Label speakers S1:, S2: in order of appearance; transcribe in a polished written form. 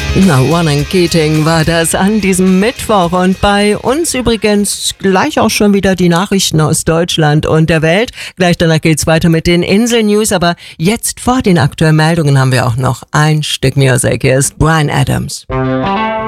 S1: Na, Ronan Keating war das an diesem Mittwoch und bei uns übrigens gleich auch schon wieder die Nachrichten aus Deutschland und der Welt. Gleich danach geht's weiter mit den Insel-News, aber jetzt vor den aktuellen Meldungen haben wir auch noch ein Stück Musik. Hier ist Bryan Adams.